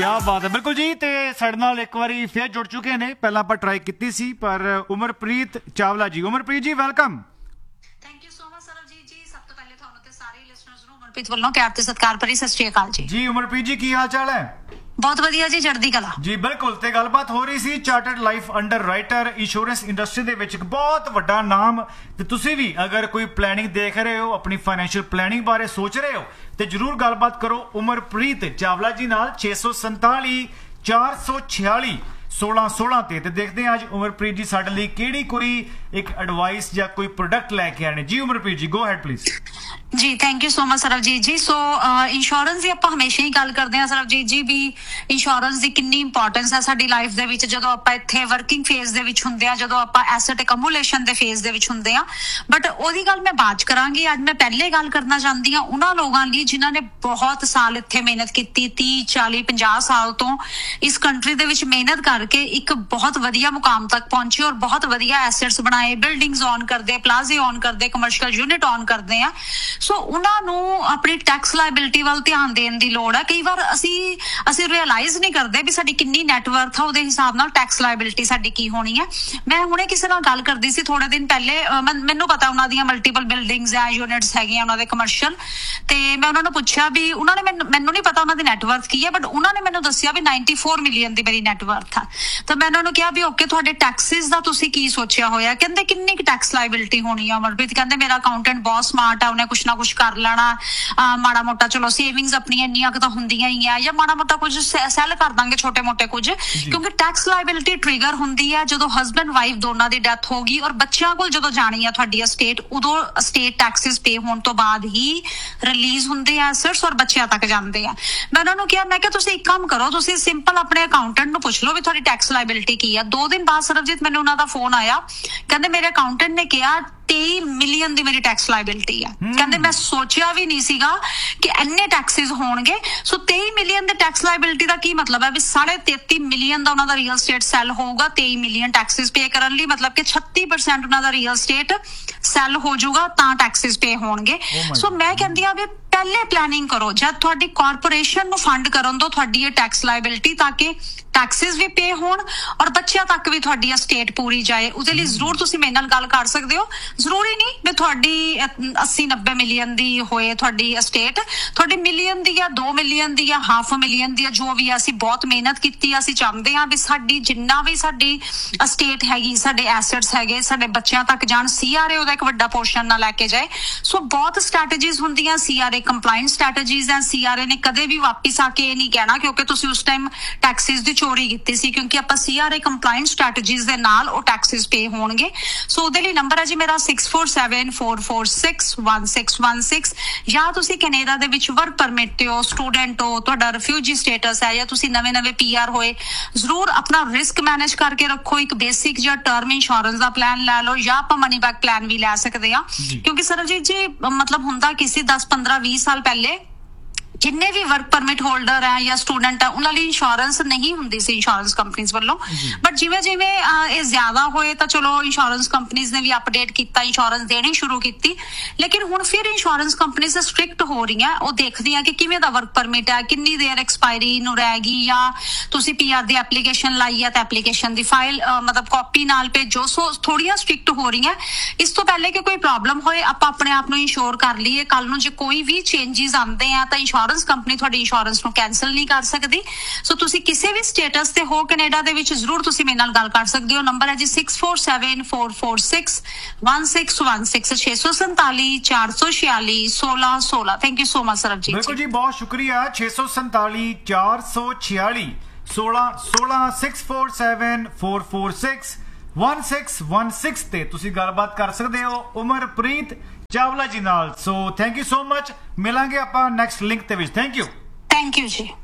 क्या बात है, बिल्कुल जी। ते साडे नाल एक बारी फिर जुड़ चुके ने, पहला आपां ट्राई कीती सी पर उमरप्रीत चावला जी। उमरप्रीत जी welcome. Thank you so much Sarabjit जी। सब तो पहले ਤੁਹਾਨੂੰ ਤੇ ਸਾਰੇ ਲਿਸਨਰਸ ਨੂੰ ਉਮਰਪ੍ਰੀਤ ਵੱਲੋਂ ਪਿਆਰ ਤੇ ਸਤਿਕਾਰ ਭਰੀ ਸਤਿ ਸ਼੍ਰੀ ਅਕਾਲ ਜੀ। जी उमरप्रीत जी की हाल चाल है? ਬਹੁਤ ਵਧੀਆ ਜੀ, ਚੜ੍ਹਦੀ ਕਲਾ ਜੀ ਬਿਲਕੁਲ। ਤੇ ਗੱਲਬਾਤ ਹੋ ਰਹੀ ਸੀ chartered life under writer insurance industry ਦੇ ਵਿੱਚ ਇੱਕ ਬਹੁਤ ਵੱਡਾ ਨਾਮ, ਤੇ ਤੁਸੀਂ ਵੀ ਅਗਰ ਕੋਈ ਪਲੈਨਿੰਗ ਦੇਖ ਰਹੇ ਹੋ, ਆਪਣੀ ਫਾਈਨੈਂਸ਼ੀਅਲ ਪਲੈਨਿੰਗ ਬਾਰੇ ਸੋਚ ਰਹੇ ਹੋ, ਤੇ ਜਰੂਰ ਗੱਲਬਾਤ ਕਰੋ ਉਮਰਪ੍ਰੀਤ ਚਾਵਲਾ ਜੀ ਨਾਲ 647 446 1616 ਤੇ ਦੇਖਦੇ ਹਾਂ ਅੱਜ ਉਮਰਪ੍ਰੀਤ ਜੀ ਸਾਡੇ ਲਈ ਕਿਹੜੀ ਕੋਈ ਇੱਕ ਐਡਵਾਈਸ ਜਾਂ ਕੋਈ ਪ੍ਰੋਡਕਟ ਲੈ ਕੇ ਆਏ ਨੇ। ਜੀ ਉਮਰਪ੍ਰੀਤ ਜੀ ਗੋ ਹੈਡ ਪਲੀਜ਼। ਜੀ thank you so much Sarabjit ਜੀ। ਸੋ ਇੰਸ਼ੋਰੈਂਸ ਦੀ ਆਪਾਂ ਹਮੇਸ਼ਾ ਹੀ ਗੱਲ ਕਰਦੇ ਹਾਂ ਸਰਬਜੀਤ ਜੀ, ਵੀ ਇੰਸ਼ੋਰੈਂਸ ਦੀ ਕਿੰਨੀ ਇੰਪੋਰਟੈਂਸ ਹੈ ਸਾਡੀ ਲਾਈਫ ਦੇ ਵਿੱਚ। ਜਦੋਂ ਆਪਾਂ ਇੱਥੇ ਵਰਕਿੰਗ ਫੇਜ਼ ਦੇ ਵਿੱਚ ਹੁੰਦੇ ਆ, ਜਦੋਂ ਆਪਾਂ ਐਸੈਟ ਅਕਮੂਲੇਸ਼ਨ ਦੇ ਫੇਜ਼ ਦੇ ਵਿੱਚ ਹੁੰਦੇ ਆ, ਬਟ ਉਹਦੀ ਗੱਲ ਮੈਂ ਬਾਅਦ ਚ ਕਰਾਂਗੀ। ਅੱਜ ਮੈਂ ਪਹਿਲੇ ਗੱਲ ਕਰਨਾ ਚਾਹੁੰਦੀ ਹਾਂ ਉਹਨਾਂ ਲੋਕਾਂ ਲਈ ਜਿਨ੍ਹਾਂ ਨੇ ਬਹੁਤ ਸਾਲ ਇੱਥੇ ਮਿਹਨਤ ਕੀਤੀ, 30 40 50 ਸਾਲ ਤੋਂ ਇਸ ਕੰਟਰੀ ਦੇ ਵਿੱਚ ਮਿਹਨਤ ਕਰਕੇ ਇੱਕ ਬਹੁਤ ਵਧੀਆ ਮੁਕਾਮ ਤੱਕ ਪਹੁੰਚੇ ਔਰ ਬਹੁਤ ਵਧੀਆ ਐਸੈਟਸ ਬਣਾਏ, ਬਿਲਡਿੰਗਸ ਔਨ ਕਰਦੇ, ਪਲਾਜ਼ੇ ਔਨ ਕਰਦੇ, ਕਮਰਸ਼ੀਅਲ ਯੂਨਿਟ ਔਨ ਕਰਦੇ ਆ। ਸੋ ਉਹਨਾਂ ਨੂੰ ਆਪਣੀ ਟੈਕਸ ਲਾਇਬਿਲਿਟੀ ਵੱਲ ਧਿਆਨ ਦੇਣ ਦੀ ਲੋੜ ਹੈ। ਕਈ ਵਾਰ ਅਸੀਂ ਰਿਅਲਾਈਜ਼ ਨਹੀਂ ਕਰਦੇ ਵੀ ਸਾਡੀ ਕਿੰਨੀ ਨੈਟਵਰਥ ਆ, ਉਹਦੇ ਹਿਸਾਬ ਨਾਲ ਟੈਕਸ ਲਾਇਬਿਲਿਟੀ ਸਾਡੀ ਕੀ ਹੋਣੀ ਹੈ। ਮੈਂ ਹੁਣੇ ਕਿਸੇ ਨਾਲ ਗੱਲ ਕਰਦੀ ਸੀ ਥੋੜੇ ਦਿਨ ਪਹਿਲੇ, ਮੈਨੂੰ ਪਤਾ ਉਹਨਾਂ ਦੀਆਂ ਮਲਟੀਪਲ ਬਿਲਡਿੰਗਸ ਆ, ਯੂਨਿਟਸ ਹੈਗੀਆਂ ਉਹਨਾਂ ਦੇ ਕਮਰਸ਼ੀਅਲ, ਤੇ ਮੈਂ ਉਹਨਾਂ ਨੂੰ ਪੁੱਛਿਆ ਵੀ ਉਹਨਾਂ ਨੇ ਮੈਨੂੰ ਨਹੀਂ ਪਤਾ ਉਹਨਾਂ ਦੀ ਨੈਟਵਰਥ ਕੀ ਹੈ, ਬਟ ਉਹਨਾਂ ਨੇ ਮੈਨੂੰ ਦੱਸਿਆ ਵੀ 94 ਮਿਲੀਅਨ ਦੀ ਮੇਰੀ ਨੈਟਵਰਥ ਆ। ਤਾਂ ਮੈਂ ਉਹਨਾਂ ਨੂੰ ਕਿਹਾ ਵੀ ਓਕੇ ਤੁਹਾਡੇ ਟੈਕਸਿਸ ਦਾ ਤੁਸੀਂ ਕੀ ਸੋਚਿਆ ਹੋਇਆ? ਕਹਿੰਦੇ ਕਿੰਨੀ ਕੁ ਟੈਕਸ ਲਾਇਬਿਲਿਟੀ ਹੋਣੀ ਆ ਅਮਰਪ੍ਰੀਤ? ਕਹਿੰਦੇ ਮੇਰਾ ਅਕਾਊਂਟੈਂਟ ਬਹੁਤ ਸਮਾਰਟ ਆ, ਉਹਨੇ ਕੁਛ ਨਾ ਕੁਛ ਕਰ ਲੈਣਾ, ਮਾੜਾ ਮੋਟਾ ਚਲੋ ਸੇਵਿੰਗਸ ਆਪਣੀਆਂ ਇੰਨੀਆਂ ਕੁ ਤਾਂ ਹੁੰਦੀਆਂ ਹੀ ਆ, ਜਾਂ ਮਾੜਾ ਮੋਟਾ ਕੁਝ ਸੈੱਲ ਕਰ ਦਾਂਗੇ ਛੋਟੇ ਮੋਟੇ ਕੁਝ। ਕਿਉਂਕਿ ਟੈਕਸ ਲਾਇਬਿਲਿਟੀ ਟ੍ਰਿਗਰ ਹੁੰਦੀ ਹੈ ਜਦੋਂ ਹਸਬੈਂਡ ਵਾਈਫ ਦੋਨਾਂ ਦੀ ਡੈਥ ਹੋ ਗਈ ਔਰ ਬੱਚਿਆਂ ਕੋਲ ਜਦੋਂ ਜਾਣੀ ਆ ਤੁਹਾਡੀ ਅਸਟੇਟ, ਉਦੋਂ ਅਸਟੇਟ ਟੈਕਸਿਸ ਪੇ ਹੋਣ ਤੋਂ ਬਾਅਦ ਹੀ ਰਿਲੀਜ਼ ਹੁੰਦੇ ਆ ਐਸੈਟਸ ਔਰ ਬੱਚਿਆਂ ਤੱਕ ਜਾਂਦੇ ਆ। ਮੈਂ ਉਹਨਾਂ ਨੂੰ ਕਿਹਾ, ਮੈਂ ਕਿਹਾ ਤੁਸੀਂ ਇੱਕ ਕੰਮ ਕਰੋ, ਤੁਸੀਂ ਸਿੰਪਲ ਆਪਣੇ ਅਕਾਊਂਟੈਂਟ ਨੂੰ ਪੁੱਛ ਲਓ ਵੀ ਤੁਹਾਡੀ ਟੈਕਸ ਲਾਇਬਿਲਿਟੀ ਕੀ ਆ। 2 ਦਿਨ ਬਾਅਦ ਸਰਬਜੀਤ ਮੈਨੂੰ ਉਹਨਾਂ ਦਾ ਫੋਨ ਆਇਆ, ਕਹਿੰਦੇ ਮੇਰੇ ਅਕਾਊਂਟੈਂਟ ਨੇ ਕਿਹਾ 23 ਮਿਲੀਅਨ ਦੀ ਮੇਰੀ ਟੈਕਸ ਲਾਇਬਿਲਿਟੀ ਆ। ਕਹਿੰਦੇ ਮੈਂ ਸੋਚਿਆ ਵੀ ਨਹੀਂ ਸੀਗਾ ਕਿ ਇੰਨੇ ਟੈਕਸਿਸ ਹੋਣਗੇ। ਸੋ 23 ਮਿਲੀਅਨ ਦੇ ਟੈਕਸ ਲਾਇਬਿਲਿਟੀ ਦਾ ਕੀ ਮਤਲਬ ਹੈ ਵੀ 33.5 ਮਿਲੀਅਨ ਦਾ ਉਹਨਾਂ ਦਾ ਰੀਅਲ ਸਟੇਟ ਸੈੱਲ ਹੋਊਗਾ 23 ਮਿਲੀਅਨ ਟੈਕਸਿਸ ਪੇ ਕਰਨ ਲਈ, ਮਤਲਬ ਕਿ 36% ਉਹਨਾਂ ਦਾ ਰੀਅਲ ਸਟੇਟ ਸੈੱਲ ਹੋ ਜਾਊਗਾ ਤਾਂ ਟੈਕਸਿਸ ਪੇ ਹੋਣਗੇ। ਸੋ ਮੈਂ ਕਹਿੰਦੀ ਆ ਵੀ ਪਹਿਲੇ ਪਲੈਨਿੰਗ ਕਰੋ ਜਦ ਤੁਹਾਡੀ ਕਾਰਪੋਰੇਸ਼ਨ ਨੂੰ ਫੰਡ ਕਰਨ ਤੋਂ ਤੁਹਾਡੀ ਇਹ ਟੈਕਸ ਲਾਇਬਿਲਿਟੀ, ਤਾਂ ਕਿ ਟੈਕਸਿਸ ਵੀ ਪੇ ਹੋਣ ਔਰ ਬੱਚਿਆਂ ਤੱਕ ਵੀ ਤੁਹਾਡੀ ਅਸਟੇਟ ਪੂਰੀ ਜਾਏ। ਉਹਦੇ ਲਈ ਜ਼ਰੂਰ ਤੁਸੀਂ ਮੇਰੇ ਨਾਲ ਗੱਲ ਕਰ ਸਕਦੇ ਹੋ। ਜ਼ਰੂਰੀ ਨਹੀਂ ਵੀ ਤੁਹਾਡੀ 80-90 ਮਿਲੀਅਨ ਦੀ ਹੋਏ ਤੁਹਾਡੀ ਅਸਟੇਟ, ਤੁਹਾਡੀ ਮਿਲੀਅਨ ਦੀ ਜਾਂ 2 ਮਿਲੀਅਨ ਦੀ ਜਾਂ ਹਾਫ ਮਿਲੀਅਨ ਦੀ, ਜੋ ਵੀ ਅਸੀਂ ਬਹੁਤ ਮਿਹਨਤ ਕੀਤੀ, ਅਸੀਂ ਚਾਹੁੰਦੇ ਹਾਂ ਵੀ ਸਾਡੀ ਜਿੰਨਾ ਵੀ ਸਾਡੀ ਅਸਟੇਟ ਹੈਗੀ, ਸਾਡੇ ਐਸੈਟਸ ਹੈਗੇ, ਸਾਡੇ ਬੱਚਿਆਂ ਤੱਕ ਜਾਣ। CRA ਉਹਦਾ ਇੱਕ ਵੱਡਾ ਪੋਰਸ਼ਨ ਨਾ ਲੈ ਕੇ ਜਾਏ। ਸੋ ਬਹੁਤ ਸਟ੍ਰੈਟੇਜੀਜ਼ ਹੁੰਦੀਆਂ, CRA ਕੰਪਲਾਇੰਟ ਸਟ੍ਰੈਟੇਜੀਜ਼ ਹੈ। CRA ਨੇ ਕਦੇ ਵੀ ਵਾਪਿਸ ਆ ਕੇ ਇਹ ਨਹੀਂ ਕਹਿਣਾ ਕਿਉਂਕਿ ਤੁਸੀਂ ਉਸ ਟਾਈਮ ਟੈਕਸਿਸ ਦੀ ਚੋਰੀ ਕੀਤੀ ਸੀ, ਕਿਉਂਕਿ ਆਪਾਂ CRA ਕੰਪਲਾਇੰਟ ਸਟ੍ਰੈਟੇਜੀਜ਼ ਦੇ ਨਾਲ ਉਹ ਟੈਕਸਿਸ ਪੇ ਹੋਣਗੇ। ਸੋ ਉਹਦੇ ਲਈ ਨੰਬਰ ਹੈ ਜੀ ਮੇਰਾ 6474461616, ਜਾਂ ਤੁਸੀਂ ਕੈਨੇਡਾ ਦੇ ਵਿੱਚ ਵਰਕ ਪਰਮਿਟ ਤੇ ਹੋ, ਸਟੂਡੈਂਟ ਹੋ, ਤੁਹਾਡਾ ਰਿਫਿਊਜੀ ਸਟੇਟਸ ਹੈ, ਜਾਂ ਤੁਸੀਂ ਨਵੇਂ PR ਹੋਏ, ਜ਼ਰੂਰ ਆਪਣਾ ਰਿਸਕ ਮੈਨੇਜ ਕਰਕੇ ਰੱਖੋ। ਇੱਕ ਬੇਸਿਕ ਜਾਂ ਟਰਮ ਇੰਸ਼ੋਰੈਂਸ ਦਾ ਪਲਾਨ ਲੈ ਲਓ, ਜਾਂ ਆਪਾਂ ਮਨੀ ਬੈਕ ਪਲਾਨ ਵੀ ਲੈ ਸਕਦੇ ਹਾਂ। ਕਿਉਂਕਿ ਸਰਬਜੀਤ ਜੀ ਮਤਲਬ ਹੁੰਦਾ ਕਿਸੇ 10-15-20 ਸਾਲ ਪਹਿਲੇ ਜਿੰਨੇ ਵੀ ਵਰਕ ਪਰਮਿਟ ਹੋਲਡਰ ਹੈ ਜਾਂ ਸਟੂਡੈਂਟ ਹੈ ਉਹਨਾਂ ਲਈ ਇੰਸ਼ੋਰੈਂਸ ਨਹੀਂ ਹੁੰਦੀ ਸੀ ਇੰਸ਼ੋਰੈਂਸ ਕੰਪਨੀਆਂ ਵੱਲੋਂ, ਬਟ ਜਿਵੇਂ ਇਹ ਜ਼ਿਆਦਾ ਹੋਏ ਤਾਂ ਚਲੋ ਇੰਸ਼ੋਰੈਂਸ ਕੰਪਨੀਆਂ ਨੇ ਵੀ ਅਪਡੇਟ ਕੀਤਾ, ਇੰਸ਼ੋਰੈਂਸ ਦੇਣੀ ਸ਼ੁਰੂ ਕੀਤੀ। ਲੇਕਿਨ ਹੁਣ ਫਿਰ ਇੰਸ਼ੋਰੈਂਸ ਕੰਪਨੀਆਂ ਸਟ੍ਰਿਕਟ ਹੋ ਰਹੀਆਂ, ਉਹ ਦੇਖਦੀਆਂ ਕਿ ਕਿਵੇਂ ਦਾ ਵਰਕ ਪਰਮਿਟ ਹੈ, ਕਿੰਨੀ ਦੇਰ ਐਕਸਪਾਇਰੀ ਨੂੰ ਰਹਿ ਗਈ, ਜਾਂ ਤੁਸੀਂ PR ਦੀ ਐਪਲੀਕੇਸ਼ਨ ਲਾਈ ਹੈ ਤਾਂ ਐਪਲੀਕੇਸ਼ਨ ਦੀ ਫਾਈਲ ਮਤਲਬ ਕਾਪੀ ਨਾਲ ਭੇਜੋ। ਸੋ ਥੋੜੀਆਂ ਸਟ੍ਰਿਕਟ ਹੋ ਰਹੀਆਂ। ਇਸ ਤੋਂ ਪਹਿਲੇ ਕਿ ਕੋਈ ਪ੍ਰੋਬਲਮ ਹੋਏ ਆਪਾਂ ਆਪਣੇ ਆਪ ਨੂੰ ਇੰਸ਼ੋਰ ਕਰ ਲਈਏ। ਕੱਲ ਨੂੰ ਜੇ ਕੋਈ ਵੀ ਚੇਂਜਸ ਆਉਂਦੇ ਆ ਤਾਂ ਇੰਸ਼ੋਰੈਂਸ ਕੰਪਨੀ ਤੁਹਾਡੀ ਇੰਸ਼ੋਰੈਂਸ ਨੂੰ ਕੈਂਸਲ ਨਹੀਂ ਕਰ ਸਕਦੀ। ਸੋ ਤੁਸੀਂ ਕਿਸੇ ਵੀ ਸਟੇਟਸ ਤੇ ਹੋ ਕੈਨੇਡਾ ਦੇ ਵਿੱਚ, ਜ਼ਰੂਰ ਤੁਸੀਂ ਮੇਰੇ ਨਾਲ ਗੱਲ ਕਰ ਸਕਦੇ ਹੋ। ਨੰਬਰ ਹੈ ਜੀ 6474461616 647 446 1616। Thank you so much Sarabjit. ਬਿਲਕੁਲ ਜੀ, ਬਹੁਤ ਸ਼ੁਕਰੀਆ। 647 446 1616 647446 1616 ਤੇ ਤੁਸੀਂ ਗੱਲਬਾਤ ਕਰ ਸਕਦੇ ਹੋ ਉਮਰਪ੍ਰੀਤ ਚਾਵਲਾ ਜੀ ਨਾਲ। So thank you so much. ਮਿਲਾਂਗੇ ਆਪਾਂ ਨੈਕਸਟ ਲਿੰਕ ਤੇ ਵਿੱਚ। ਥੈਂਕ ਯੂ ਜੀ।